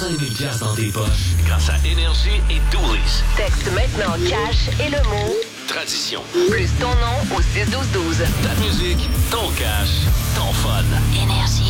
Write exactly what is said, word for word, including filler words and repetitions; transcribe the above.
trente-cinq mille dollars dans tes poches grâce à Énergie et Doolies. Texte maintenant cash et le mot Tradition. plus ton nom au six douze douze. Ta musique, ton cash, ton fun. Énergie.